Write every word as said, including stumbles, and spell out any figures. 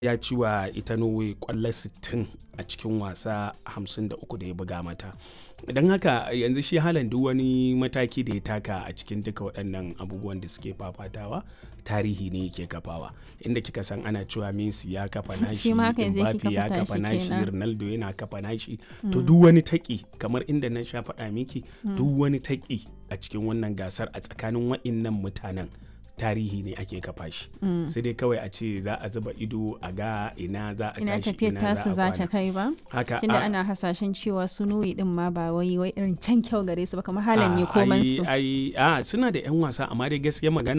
ya ci wa ita Norway ƙwallo sittin a cikin wasa hamsin da uku da ya buga mata. Don haka yanzu shi Haaland duk wani mataki da ya taka a cikin duka waɗannan abubuwan da suke fafatawa tarihi ne yake kafawa. Inda kika san ana cewa Messi ya kafa nashi, Mbappe ya kafa nashi, Ronaldo yana kafa nashi. To duk wani taƙi kamar inda na sha faɗa miki, duk wani taƙi a cikin wannan gasar a tsakanin waɗannan mutanen tarihi ne ake kafa shi. Sai dai kawai a ce za a zuba ido a ga ina za a tashi, ina tafiyar tasu za ta kai ba. Haka tunda ana hasashen cewa su Norway din ma ba wai wai irin can kyau gare su ba, kamar Haaland ne koman su. ai ai a suna da 'yan wasa amma dai gaskiya magana